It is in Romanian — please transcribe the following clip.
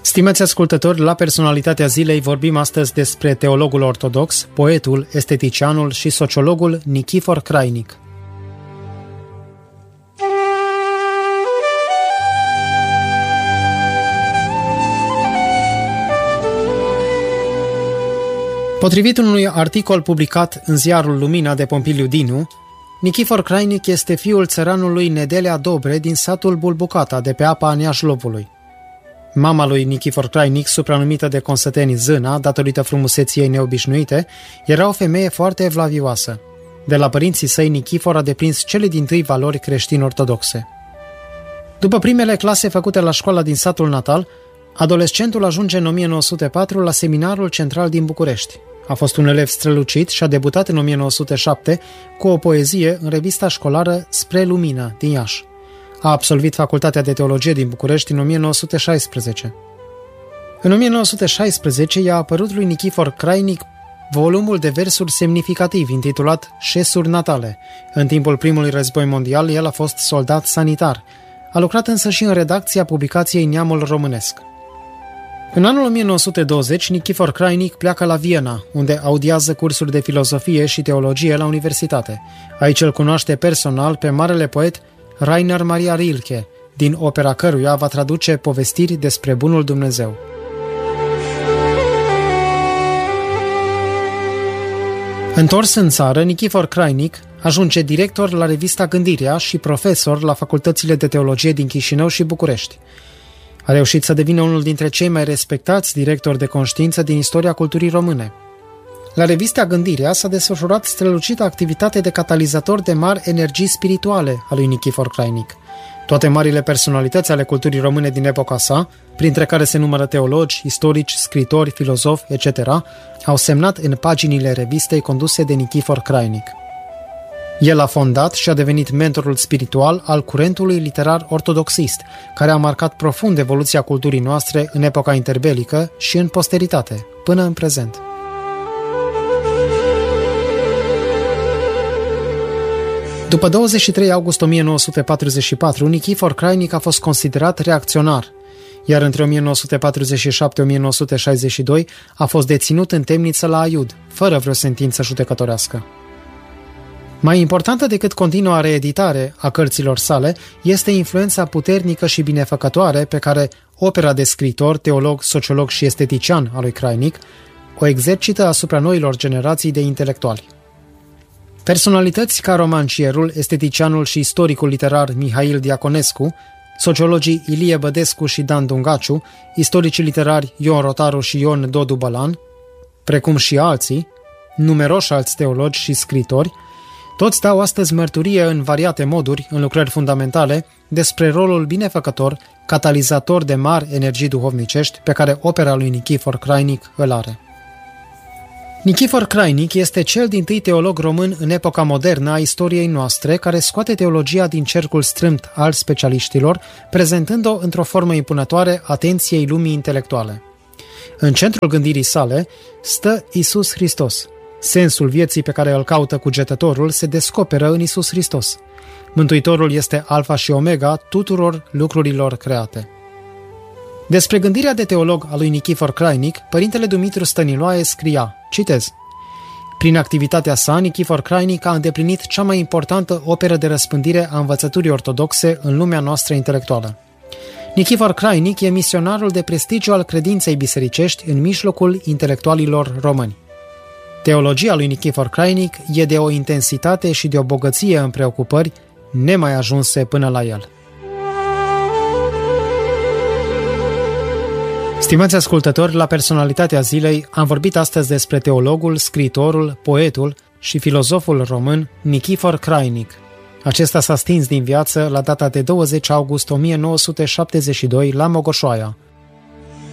Stimați ascultători, la Personalitatea Zilei vorbim astăzi despre teologul ortodox, poetul, esteticianul și sociologul Nichifor Crainic. Potrivit unui articol publicat în ziarul Lumina de Pompiliu Dinu, Nichifor Crainic este fiul țăranului Nedelea Dobre din satul Bulbucata, de pe apa Neajlovului. Mama lui Nichifor Crainic, supranumită de consătenii Zâna, datorită frumuseții ei neobișnuite, era o femeie foarte evlavioasă. De la părinții săi, Nichifor a deprins cele dintâi valori creștin-ortodoxe. După primele clase făcute la școala din satul natal, adolescentul ajunge în 1904 la Seminarul Central din București. A fost un elev strălucit și a debutat în 1907 cu o poezie în revista școlară Spre Lumină din Iași. A absolvit Facultatea de Teologie din București în 1916. În 1916 i-a apărut lui Nichifor Crainic volumul de versuri semnificativ intitulat Șesuri natale. În timpul primului război mondial, el a fost soldat sanitar. A lucrat însă și în redacția publicației Neamul Românesc. În anul 1920, Nichifor Crainic pleacă la Viena, unde audiază cursuri de filozofie și teologie la universitate. Aici îl cunoaște personal pe marele poet Rainer Maria Rilke, din opera căruia va traduce povestiri despre bunul Dumnezeu. Întors în țară, Nichifor Crainic ajunge director la revista Gândirea și profesor la facultățile de teologie din Chișinău și București. A reușit să devină unul dintre cei mai respectați directori de conștiință din istoria culturii române. La revista Gândirea s-a desfășurat strălucită activitate de catalizator de mari energii spirituale a lui Nichifor Crainic. Toate marile personalități ale culturii române din epoca sa, printre care se numără teologi, istorici, scritori, filozofi, etc., au semnat în paginile revistei conduse de Nichifor Crainic. El a fondat și a devenit mentorul spiritual al curentului literar ortodoxist, care a marcat profund evoluția culturii noastre în epoca interbelică și în posteritate, până în prezent. După 23 august 1944, Nichifor Crainic a fost considerat reacționar, iar între 1947-1962 a fost deținut în temniță la Aiud, fără vreo sentință judecătorească. Mai importantă decât continua reeditare a cărților sale este influența puternică și binefăcătoare pe care opera de scriitor, teolog, sociolog și estetician a lui Crainic o exercită asupra noilor generații de intelectuali. Personalități ca romancierul, esteticianul și istoricul literar Mihail Diaconescu, sociologii Ilie Bădescu și Dan Dungaciu, istoricii literari Ion Rotaru și Ion Dodu Bălan, precum și alții, numeroși alți teologi și scritori, toți dau astăzi mărturie în variate moduri, în lucrări fundamentale, despre rolul binefăcător, catalizator de mari energii duhovnicești pe care opera lui Nichifor Crainic îl are. Nichifor Crainic este cel dintâi teolog român în epoca modernă a istoriei noastre, care scoate teologia din cercul strâmt al specialiștilor, prezentând-o într-o formă impunătoare atenției lumii intelectuale. În centrul gândirii sale stă Iisus Hristos. Sensul vieții pe care îl caută cugetătorul se descoperă în Iisus Hristos. Mântuitorul este alfa și omega tuturor lucrurilor create. Despre gândirea de teolog a lui Nichifor Crainic, părintele Dumitru Stăniloae scria, citez: prin activitatea sa, Nichifor Crainic a îndeplinit cea mai importantă operă de răspândire a învățăturii ortodoxe în lumea noastră intelectuală. Nichifor Crainic e misionarul de prestigiu al credinței bisericești în mijlocul intelectualilor români. Teologia lui Nichifor Crainic e de o intensitate și de o bogăție în preocupări nemai ajunse până la el. Stimați ascultători, la Personalitatea Zilei am vorbit astăzi despre teologul, scriitorul, poetul și filozoful român Nichifor Crainic. Acesta s-a stins din viață la data de 20 august 1972 la Mogoșoaia.